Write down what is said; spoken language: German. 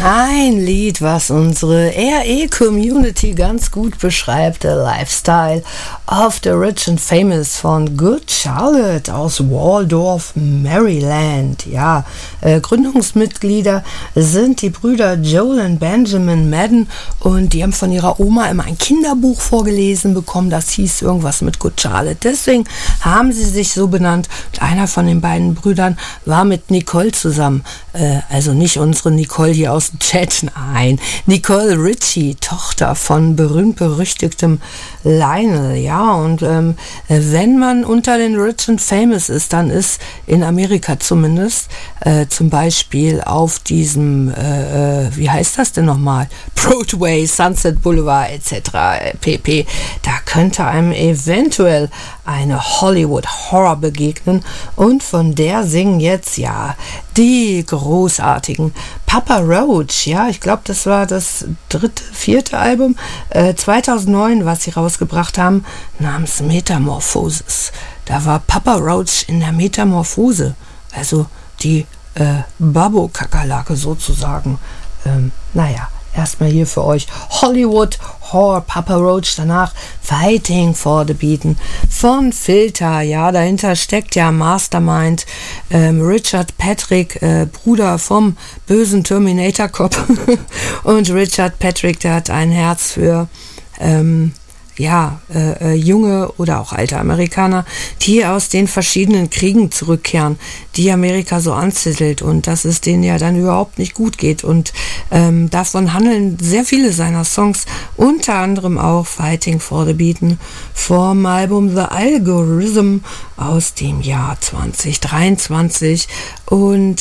Ein Lied, was unsere RE-Community ganz gut beschreibt, der Lifestyle of the Rich and Famous von Good Charlotte aus Waldorf, Maryland. Ja, Gründungsmitglieder sind die Brüder Joel und Benjamin Madden und die haben von ihrer Oma immer ein Kinderbuch vorgelesen bekommen, das hieß irgendwas mit Good Charlotte. Deswegen haben sie sich so benannt und einer von den beiden Brüdern war mit Nicole zusammen. Also nicht unsere Nicole hier aus dem Chat, nein. Nicole Richie, Tochter von berühmt-berüchtigtem Lionel, ja. Und wenn man unter den Rich and Famous ist, dann ist in Amerika zumindest zum Beispiel auf diesem, wie heißt das denn nochmal? Broadway, Sunset Boulevard etc. pp. Da könnte einem eventuell eine Hollywood-Horror begegnen und von der singen jetzt ja die großartigen Papa Roach, ja, ich glaube, das war das 4. Album 2009, was sie rausgebracht haben, namens Metamorphosis. Da war Papa Roach in der Metamorphose, also die Babbo-Kakerlake sozusagen. Naja, erstmal hier für euch Hollywood Horror, Papa Roach, danach Fighting for the Beaten von Filter, ja, dahinter steckt ja Mastermind, Richard Patrick, Bruder vom bösen Terminator-Cop und Richard Patrick, der hat ein Herz für junge oder auch alte Amerikaner, die aus den verschiedenen Kriegen zurückkehren, die Amerika so anzettelt und dass es denen ja dann überhaupt nicht gut geht. Und davon handeln sehr viele seiner Songs, unter anderem auch Fighting for the Beaten vom Album The Algorithm aus dem Jahr 2023. Und